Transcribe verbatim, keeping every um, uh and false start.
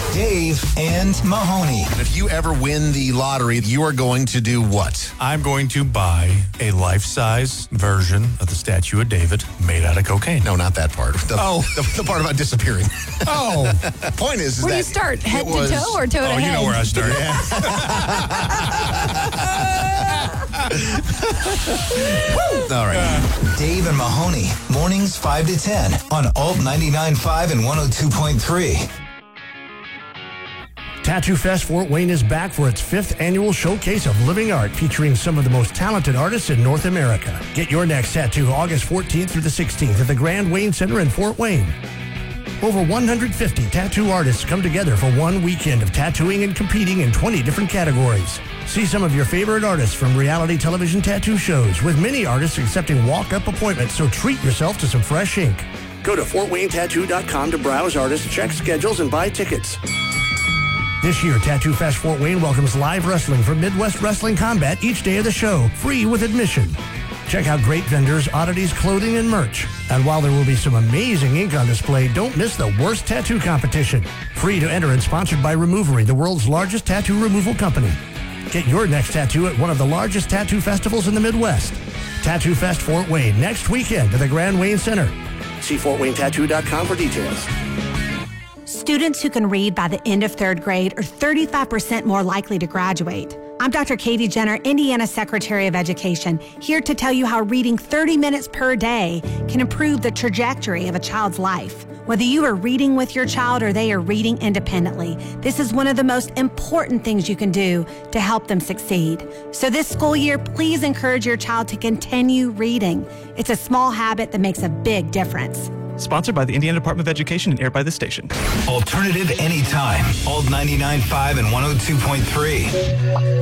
Dave and Mahoney. And if you ever win the lottery, you are going to do what? I'm going to buy a life-size version of the statue of David made out of cocaine. No, not that part. The, Oh. the, the part about disappearing. Oh. Point is, is Where do that you start? Head it was- to toe or toe to Oh, head? you know where I start. All right. Dave and Mahoney, mornings five to ten on Alt ninety-nine point five and one oh two point three. Tattoo Fest Fort Wayne is back for its fifth annual showcase of living art featuring some of the most talented artists in North America. Get your next tattoo August fourteenth through the sixteenth at the Grand Wayne Center in Fort Wayne. Over one hundred fifty tattoo artists come together for one weekend of tattooing and competing in twenty different categories. See some of your favorite artists from reality television tattoo shows, with many artists accepting walk-up appointments, so treat yourself to some fresh ink. Go to fort wayne tattoo dot com to browse artists, check schedules, and buy tickets. This year, Tattoo Fest Fort Wayne welcomes live wrestling from Midwest Wrestling Combat each day of the show, free with admission. Check out great vendors, oddities, clothing, and merch. And while there will be some amazing ink on display, don't miss the worst tattoo competition. Free to enter and sponsored by Removery, the world's largest tattoo removal company. Get your next tattoo at one of the largest tattoo festivals in the Midwest. Tattoo Fest Fort Wayne, next weekend at the Grand Wayne Center. See fort wayne tattoo dot com for details. Students who can read by the end of third grade are thirty-five percent more likely to graduate. I'm Doctor Katie Jenner, Indiana Secretary of Education, here to tell you how reading thirty minutes per day can improve the trajectory of a child's life. Whether you are reading with your child or they are reading independently, this is one of the most important things you can do to help them succeed. So this school year, please encourage your child to continue reading. It's a small habit that makes a big difference. Sponsored by the Indiana Department of Education and aired by this station. Alternative anytime. Alt ninety-nine point five and one oh two point three.